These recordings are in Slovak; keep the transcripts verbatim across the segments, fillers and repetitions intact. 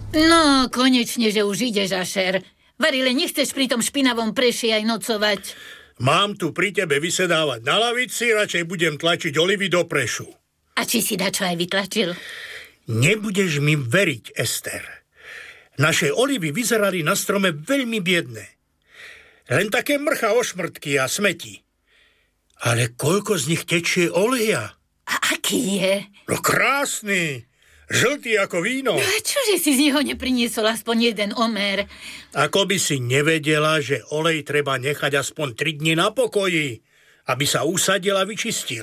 No, konečne, že už ideš, Ašer. Varile, nechceš pri tom špinavom preši aj nocovať? Mám tu pri tebe vysedávať na lavici, radšej budem tlačiť olivy do prešu. A či si dačo aj vytlačil? Nebudeš mi veriť, Ester. Naše olivy vyzerali na strome veľmi biedne. Len také mrcha ošmrtky a smeti. Ale koľko z nich tečie oleja? A aký je? No krásny. Žltý ako víno. No a čože si z neho nepriniesol aspoň jeden omer? Ako by si nevedela, že olej treba nechať aspoň tri dni na pokoji, aby sa usadil a vyčistil.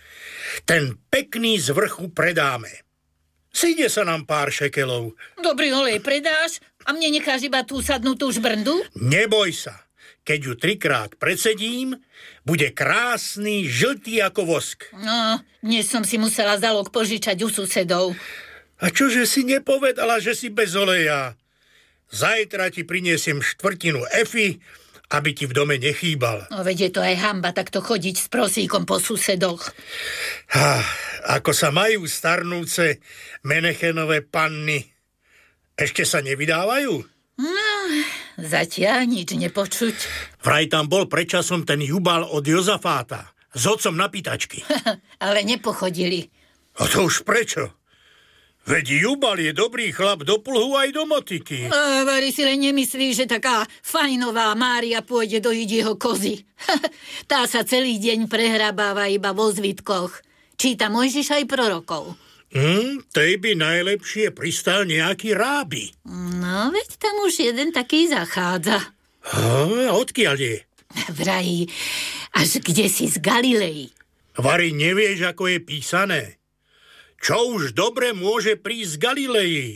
Ten pekný z vrchu predáme. Sýde sa nám pár šekelov. Dobrý olej predáš a mne necháš iba tú sadnutú žbrndu? Neboj sa. Keď ju trikrát predsedím, bude krásny, žltý ako vosk. No, dnes som si musela zalog požičať u susedov. A čože si nepovedala, že si bez oleja? Zajtra ti priniesiem štvrtinu Efy, aby ti v dome nechýbal. No, veď je to aj hanba takto chodiť s prosíkom po susedoch. Ah, ako sa majú starnúce Menechenové panny. Ešte sa nevydávajú? No, zatiaľ nič nepočuť. Vraj tam bol predčasom ten Jubal od Jozafáta s otcom na pýtačky. Ale nepochodili. A to už prečo? Veď Jubal je dobrý chlap do plhu aj do motiky. A Vary si len nemyslí, že taká fajnová Mária pôjde dojiť jeho kozy. Tá sa celý deň prehrabáva iba vo zvitkoch. Číta Mojžiša aj prorokov. Hm, tej by najlepšie pristal nejaký rábi. No, veď tam už jeden taký zachádza. A odkiaľ je? Vraj, až kde si z Galilei. Vary, nevieš, ako je písané? Čo už dobre môže prísť z Galilei?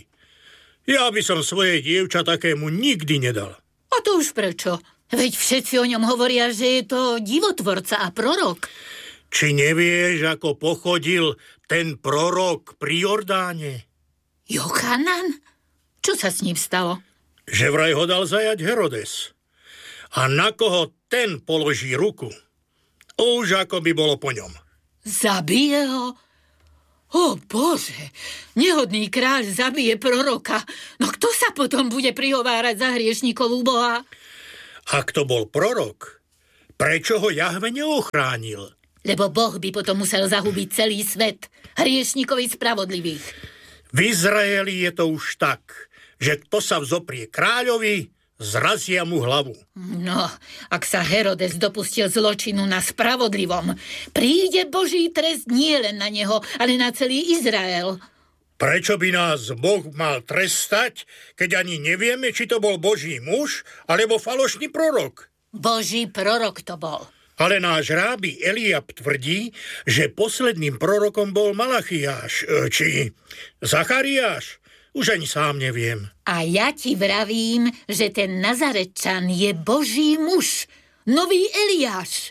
Ja by som svoje dievča takému nikdy nedal. A to už prečo? Veď všetci o ňom hovoria, že je to divotvorca a prorok. Či nevieš, ako pochodil ten prorok pri Jordáne? Jochanan? Čo sa s ním stalo? Že vraj ho dal zajať Herodes. A na koho ten položí ruku? Už ako by bolo po ňom. Zabije ho? O Bože, nehodný kráľ zabije proroka. No kto sa potom bude prihovárať za hriešnikov u Boha? Ak to bol prorok, prečo ho Jahve neochránil? Lebo Boh by potom musel zahubiť celý svet, hriešnikov i spravodlivých. V Izraeli je to už tak, že kto sa vzoprie kráľovi, zrazia mu hlavu. No, ak sa Herodes dopustil zločinu na spravodlivom, príde Boží trest nie len na neho, ale na celý Izrael. Prečo by nás Boh mal trestať, keď ani nevieme, či to bol Boží muž, alebo falošný prorok? Boží prorok to bol. Ale náš rábi Eliab tvrdí, že posledným prorokom bol Malachiáš, či Zachariáš. Už ani sám neviem. A ja ti vravím, že ten Nazarečan je Boží muž, nový Eliáš.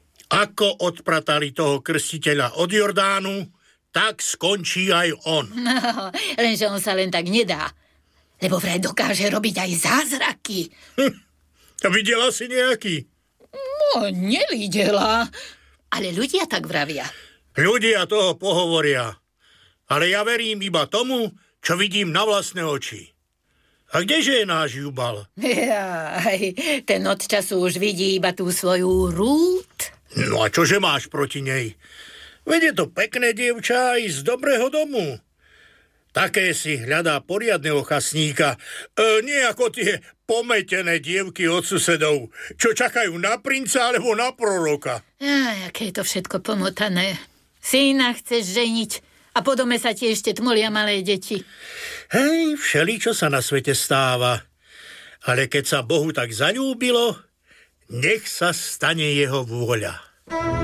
Ako odpratali toho krstiteľa od Jordánu, tak skončí aj on. No, lenže on sa len tak nedá. Lebo vraj dokáže robiť aj zázraky. Hm, a videla si nejaký? No, nevidela. Ale ľudia tak vravia. Ľudia toho pohovoria. Ale ja verím iba tomu, čo vidím na vlastné oči. A kdeže je náš Jubal? Jaj, ten od času už vidí iba tú svoju Rút. No a čože máš proti nej? Veď je to pekné dievča aj z dobrého domu. Také si hľadá poriadneho chasníka. E, nie ako tie pometené dievky od susedov, čo čakajú na princa alebo na proroka. Aj, aké je to všetko pomotané. Syna chceš ženiť a po dome sa ti ešte tmolia malé deti. Hej, všeličo sa na svete stáva. Ale keď sa Bohu tak zaľúbilo, nech sa stane jeho vôľa.